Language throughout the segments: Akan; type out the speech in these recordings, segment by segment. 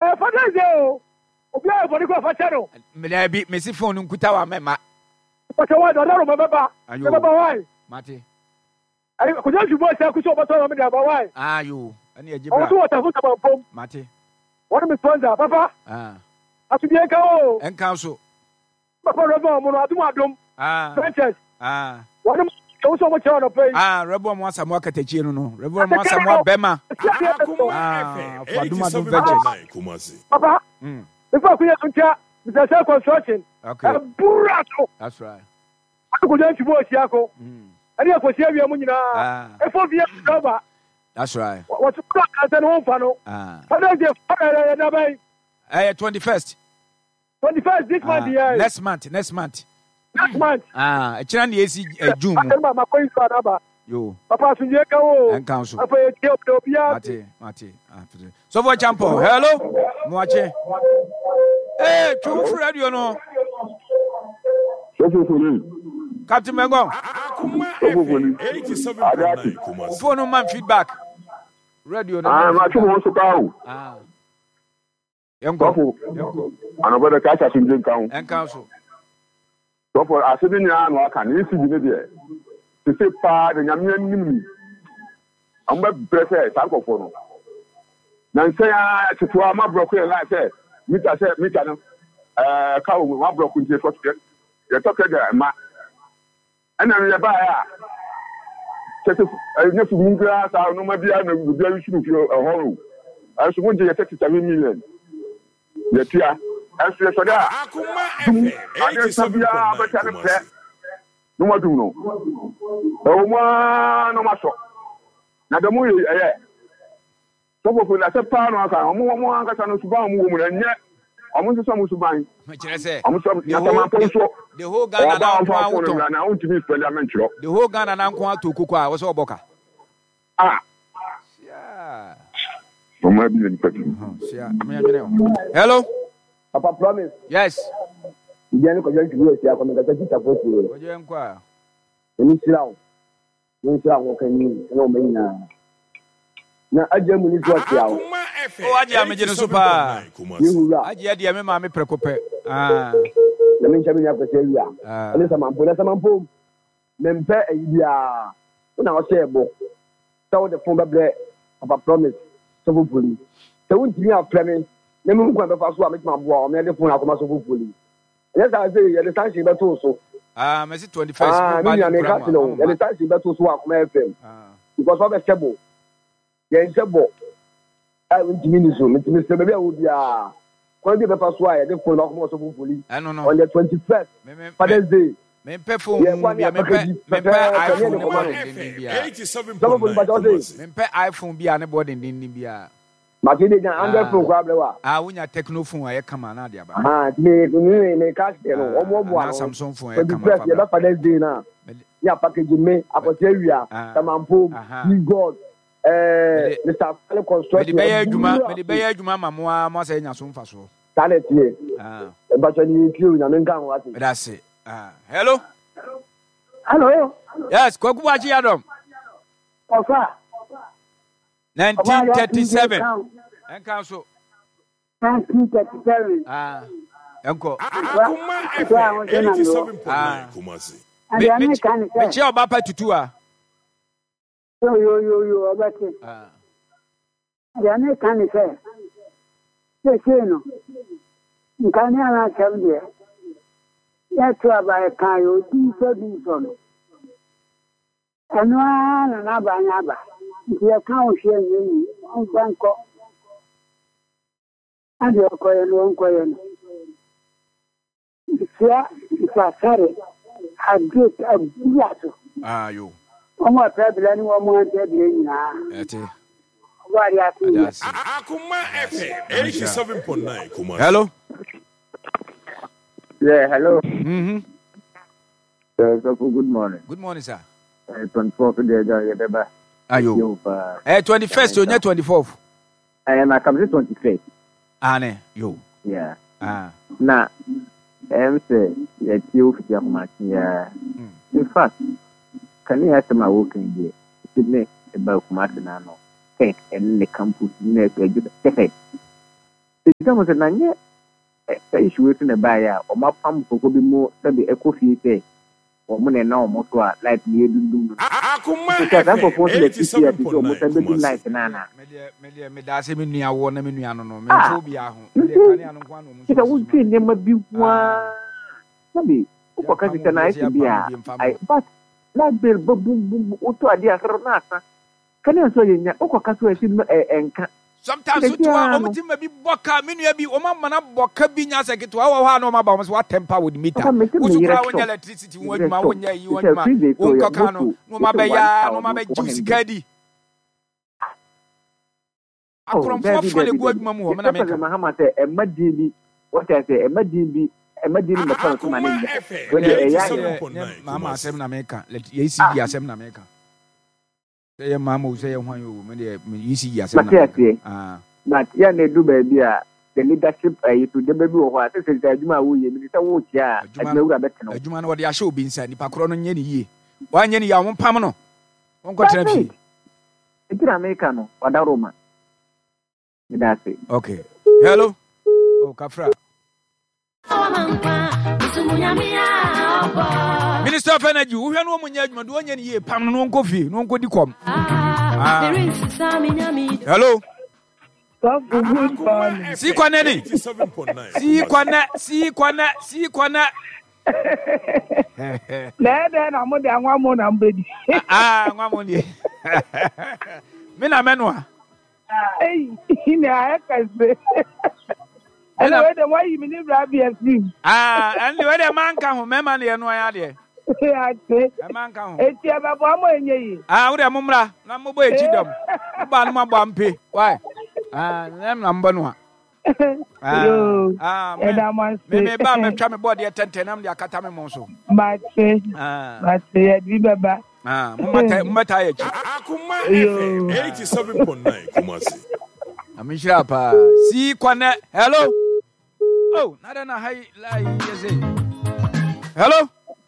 Father's Day. Obi a body go for channel. Me na bi me si phone nkuta wa mema. But why don't know remember? Remember why? Mate. I could just boy say kuso bato me about why? Ayo. Ani ejibra. I do what I want about pom. Mate. What me sponsor, papa? Atu bi enka o. Enka so. Papa rebo mo no adu adum. Franchise. What me so much on pay. Rebo mo asamo akatachi no. Rebo mo asamo bema. Aduma do ventures. Papa. Before we enter the self construction. Okay. Burato. That's right. I could just go see ako. And you could see we amuna. If that's right. What's the one funnel? Father's Day. 21st. 21st this month, yeah. Next month. Next month. A china AC June. My coins are number. Yo. Papa Sunjeka and council. Mate. So for champo. Hello. Moache. Hey, true radio no. Captain Mengo. Phone man feedback. Radio no. Yanko. Another catch us in Jinkan and council. So for a sitting young work and easy there. To say part and Yamian. I'm not prepared, Sanko for. Then say, to my broken like that. Mita said, Mita, cow with one broken to the talk again, ma. And then you buy enough grass, I'll no matter the very issue of your home. I was going to get 37 million. Yes, yeah. As you said, I guess I'm no more do no. Oh, no matter. Now the movie, some of us are pound or more on Suban woman, and yet almost some Suban. The whole Ghana now to be parliamentary. The whole Ghana now to Kukwa was all Boca. Yeah. Hello. Papa promise. Yes. You going to do it. I'm going to support you. What do you inquire? You no mean. Na aja mu ni so atia o. O aja me jene so pa. Aja dia me ma me prekope. Na me nchabe nya kwese wi a. Ele samampo. Mempe ayibia. Una o se ebo. So the phone bebre Papa promise. So fully. So won a frame. Na me nkwa be fa so a me ma bo a me de phone akoma so fully. Yes I say you the sanction be to so. Me see 21st. Me me ka no. You the sanction be to so akoma FM. Because of the table. Yenchebo I won't mean so Mr. Baby would be when the paper swire the phone of most of fully on the 21st Father's Day. Me iPhone be an board in India. Makini anja phone kwa blewa. Unya techno phone aye kama na dia ba. Me cash no omo Samsung phone aye kama fa. Ya Father's Day na. Ya package me akote wia. Tamampo God. Mr. Fale construction. Me de beya adwuma mamoa mo say nya so mfa so. Talent here. But you kill na menga what. That's it. Hello. Hello. Yes, Kwaku Wachi Adam. Ofa. 1937. And council. 1937. Enko. 87.9 Kumasi. Me che obapa tutu a. Yo, about it. The only can say, no. You can't have some there. That's why I can't do so. And one another. The account here, on Franco. And your coin. It's a sorry. I get a black. You. Omo problem any one more dey na. Ete. Wari atu. Akuma FM 87.9 Kumasi. Hello. Yeah, hello. So good morning. Good morning, sir. 24th day beba. Ayo. 21st or 24th? I am come 21st. Ane, yo. Yeah. Na say ya tiu fi ma ya. In fact, can you ask my working here? Sydney about Martin, no. Cake and the campus neck, It's a nanya issue in the buyer or my pump could be more than the eco fee or money now, more like me. Because I propose to the almost a bit like Nana. Media, one, no, phobia. If I would see them would be one. Maybe, because it's a nice idea. But like Bill, boom, to a dear Ronata. Can you say in your and sometimes you may be Boca, maybe Omana Boca Binas, I get to our no about what temper would meet. Who's electricity when my one year you want my Uncacano, no Mabaya, no Mabay Juicy Caddy. I couldn't for the good mamma, Mahamma, a Madini, what I say, a Madini, a Madini, the first man. Mamma, Sem America, let ye see Yasem America. Say, Mamma, say, when you see yes, but yeah, they do baby. The leadership to the baby or what? This is the Juma. We are watch. Yeah, Juma, what they are show being said. The Pacron and Yenny. Why, Yenny, I won't Pamano. Won't go to it's Americano or the Roman. That's it. Okay. Hello. Oh, Cafra. Minister of Energy, we are no one doing any year, Pam, no coffee, no good come. Hello. See, Quanelli. See, Quana. Then I'm one more number. One more. Mina Menua. Hey, I can say. And why you mean Rabbi and Slim? And the way a man come home, Mamma, and no idea. I say, a man come. It's about one more in ye. Would a mumra, number boy, Chidom. Banma bumpy. Why? I'm number one. And I maybe I'm trying to body at 10, I'm the Acatame Monso. But say, remember. Mata 87.9, Kumasi. I'm sure. See, Quana. Hello. Oh, I don't know how you say. Hello.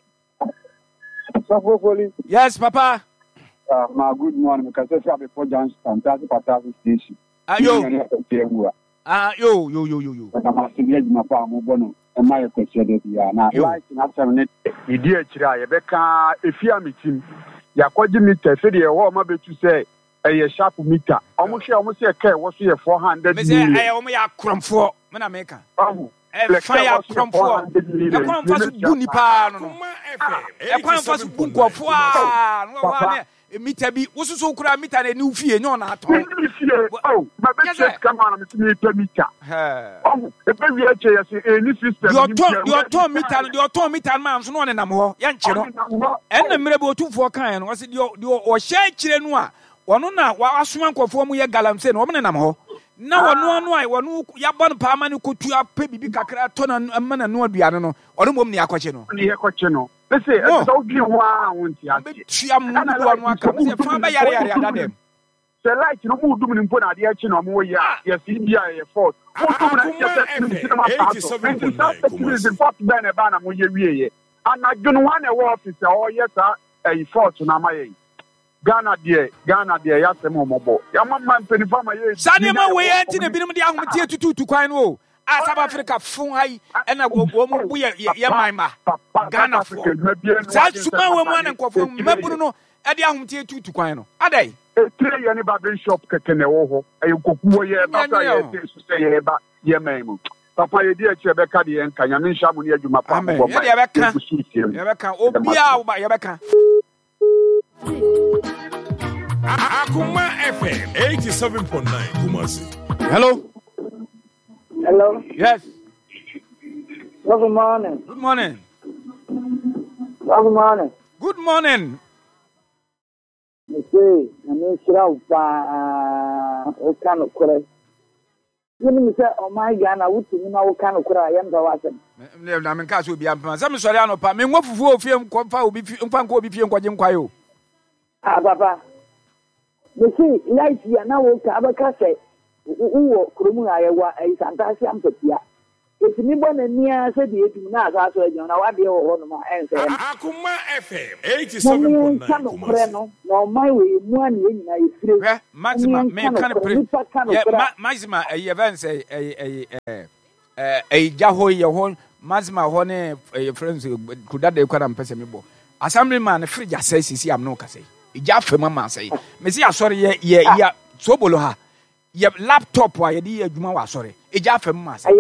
Yes, Papa. My good morning, because I have before John's fantastic station. Yo. Yo. I'm asking my farm, Bono, and my question. Now, like in after Idia Chira, Rebecca, if you are meeting, Yakoji meter, Fede, or maybe to say. A sharp meter. Almost a care was here 400 million. I only are crumb for Menamaker. Fire crumb for the crumb for Bunipan. A crumb for Bunko. A meter be was so could I meet a new fee, no, not all. Oh, my best come on, meter meter. Oh, a very any system. Your Tom meter, man's no one and more, Yanchino. And the Mirabo 2 for kind was it your or share Chilenois. One na wa asuma nkofo mu ye galamse no me nam ho na wono ai wono ya bon pa ma ne kotu ape bibi kakra to na amana no aduane no ono mom ne akwache no they say so gi ho a wonti ate tua mu do wono aka me fa ba yare adadem se like no mu dum ni mpo na de achi no mo ya yes bia ye fault mo dum na ye se ben e ba na mo ye wieye anadwon wa na we office o ye sa e fault na maye Ghana dear, Yasemobo. Yamman Penifama, Sanima, we ain't in the young material to Quino. South Africa, Funghai, and I will go Yamima. Ghana, Sasuma, woman, and Coffin, Mabuno, and the young material to Quino. Are they? A 3 year barber shop, Kakeneho, a Kuku, say about Yamam. Papa, dear Chebeka, and Kanyamin Shamu, Yamapa, Yabaka, Obia, Yabaka. Akuma FM 87.9 Kumasi. Hello. Hello. Yes. Good morning. Good morning. Good morning. Good morning. You see, I mean, what kind of correct? You mean, say, oh my God, I would to know what kind of correct I am the wasn't. I mean, Cass will be up. Some Soriano, I mean, what for film, Quampa will be Funko, be film, Quadim. Ah, Papa. You see, like you now, Cabacase, who Krumuna is fantastic. It's me born and near said the 18 now, I saw you now. I be over my answer. Akuma FM 87.9. No, my way, one in I Maxima, me kind of Maxima, a event say a Yahoo, your whole Maxima, one your friends could that they could am Assemblyman, free just says, I'm no Cassie. Jaffe Mamma say, Messia, sorry, yeah, so boloha. Your laptop, why a dear Juma, sorry. A Jaffe Mamma say,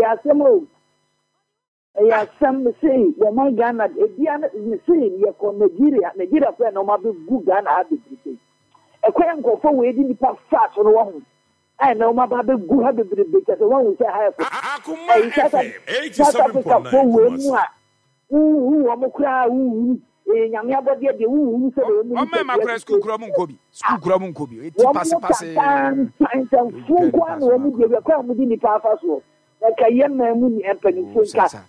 I have some say, well, my Ghana, a Diana is saying, you're from Nigeria, friend, no matter good Ghana have it. A quaint go forward in the past fast on one. I know my baby good have it because the one who say, I have South Africa forward. Who am a crowd? Yamia body the who said, oh, my school Cromun Kobe, school Cromun Kobe, it's passing. Full one when we were come within the past. Like a young man, and Peniphobia,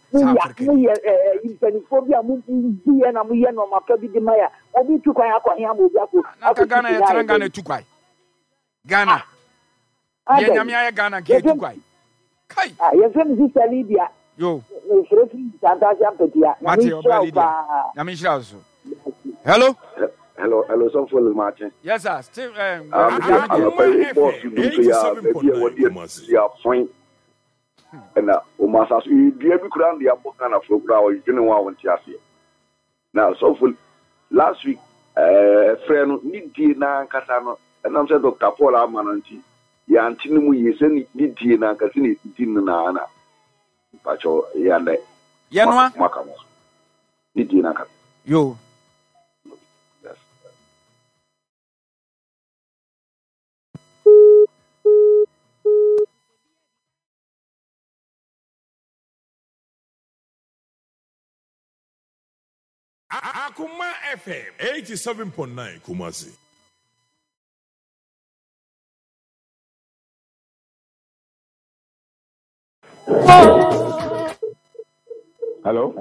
moving, and I'm young on my baby Maya. Or be too quiet for him. Ghana too quiet. Ghana. Yamia Ghana get too quiet. Your friend Sister Lydia. Yo, hello. Hello, some follow Martin. Yes, sir. Still, and Omasas, you gave me crown the Apocana for Crow, you know, I want to ask you. Now, so full last week, friend, Nidina Catano, and I'm said Dr. Paul Amananti, Yantinu, you send Nidina Cassini, Dinana. Pacho yande yanwa makamos nidina ka yo yes Akuma FM 87.9 Kumasi. Hello?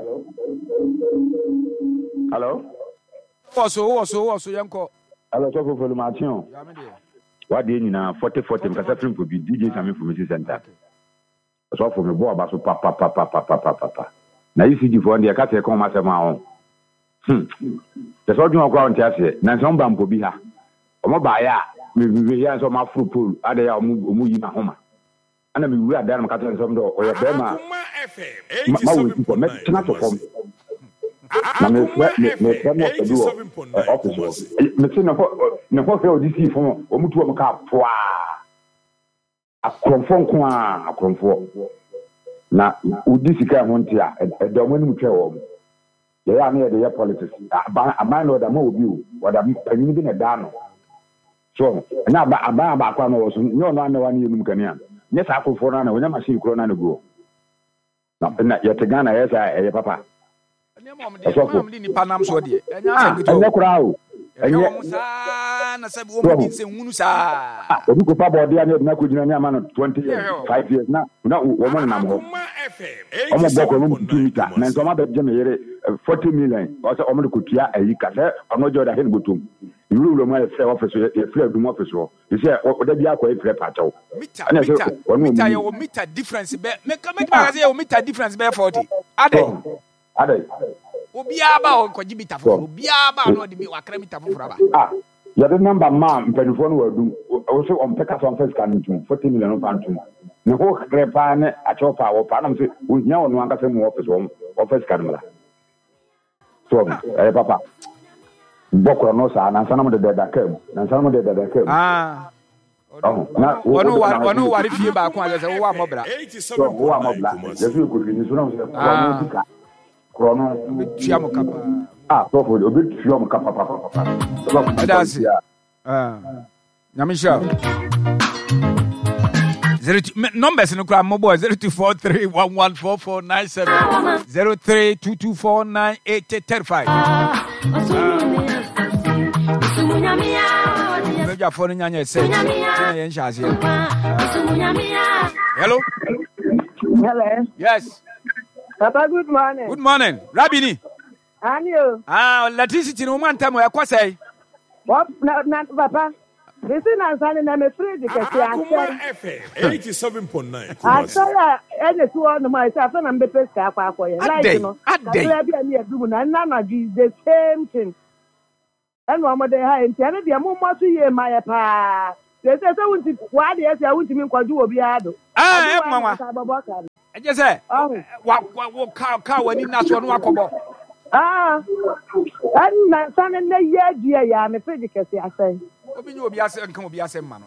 Also, Yanko. Hello, so for Martin. What do you know? 40 because I think for be DJ Sammy for Mrs. Center. So for me, boy, about so papa. Now you see the phone, the cat come as a man. The sort of ground here, Nanson Bambo be here. Or by ya, we hear some of fruit pool, other Muyi Mahoma. And I'm we are there, Macatan some door or your Bema. My people met not to come. Office. No, this is from Omutu a cromfon. Now, Udisika Montia, a dominant chair. They are near the politics. A man or the move you, what I'm pending a dano. So, now I buy back one was no one you can. Yes, I could for an when I see Corona go. Now, yet again, as I, papa. Panam so dear. And no crowd. And you could probably have 25 years now. No, woman, I'm home. I'm a book 2 meters. And some other generate 40 million. Also, I'm going to cook a cassette. I'm not sure I can go to. You rule my officer, a flare to officer. You say, what would be a quite flare patrol? Meter difference. Make a meter difference by 40. Are they? Obiaba ko jibita fo obiaba no de mi wakra mita fo fraba ya the number man penifo no wadu also on peka so first can 40 million pound ne ho krepa ne a chopa wo pa na se ohia wono anga se mu office can mala so papa bokro no sa na sanam de dakam na sanam de dakam ono wari fie ba ko ase wo amobra so wo amobra yesu ko fini so na se Chrono, Chiamo Kappa. So for a bit Chiamo Kappa. That's it. Namisha. Numbers in the crowd mobile 0243114497 0322498835. Maybe a phone in your set. Hello? Hello. Yes. Papa, good morning. Good morning. Rabini. And you? Electricity no man time where say. What? Not Papa. This is not something I'm afraid to say. Akuma FM 87.9. I saw any two on myself and I'm the best car for you. Like, you know, the same thing. And one more day, I intended the moment to hear my pa. They said, I want to, why the I want to mean what you will be ado. Ah, Mamma. I just say, what cow when you not one walk about. Ah, I'm not standing there yet, dear. I'm afraid you can say, I say. You will be as and come be as a man.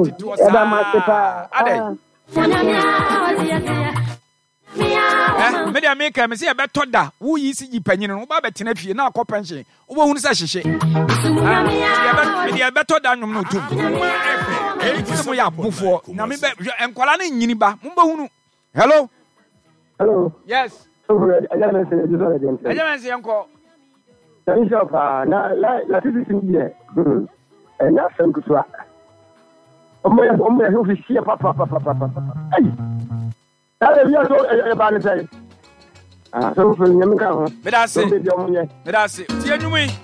Media maker, me say about Toda, who is you penny, no Baba Tenepi, now co-pension. Who won't say she? Media better than no two. Before, Namiba and Kolani Yiniba, Mumba. Hello? Hello? Yes. I don't say, Uncle. La citizen here. And that's some good swap. Oh, my official papa. Hey, that is your about to say. So for you, but I say, see you me.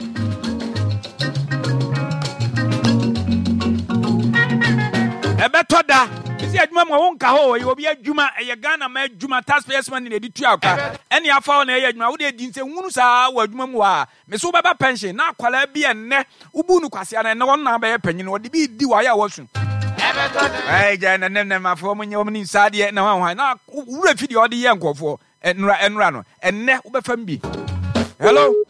A better da. See, at Mamma won't go. You will be a Juma, a Ghana, made Juma task man in a detour. Any of our age, now they didn't say Musa, what Mumwa, Miss Baba pension, now Qualabi and Ne, Ubunu Quasian, and no one number opinion, or the be wire wasn't. Hey, Jan, and then my former woman inside yet now. Why not? Who refit the young for and run and ne Ubafambi. Hello?